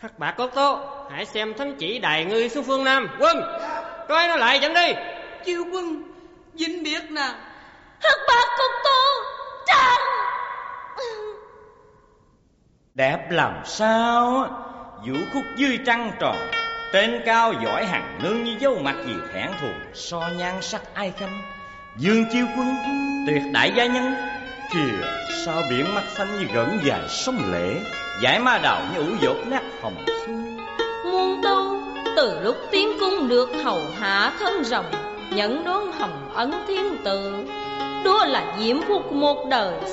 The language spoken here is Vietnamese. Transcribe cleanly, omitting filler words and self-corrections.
Hắc Bạc Cốt Tố, hãy xem thánh chỉ đài ngươi xuống phương Nam. Quân, coi nó lại dẫn đi. Chiêu quân, Vinh biết nè. Hắc Bạc Cốt Tố, Trang. Đẹp làm sao, vũ khúc dưới trăng tròn, trên cao giỏi hàng nương như dấu mặt gì thẹn thùng, so nhan sắc ai khanh. Dương Chiêu Quân, tuyệt đại gia nhân, kìa sao biển mắt xanh như gợn dài sông Lệ, dải ma đào như ủ dột nát hồng xuân. Muôn tâu từ lúc tiến cung được hầu hạ thân rồng, nhận đón hồng ấn thiên tử, đó là diễm phúc một đời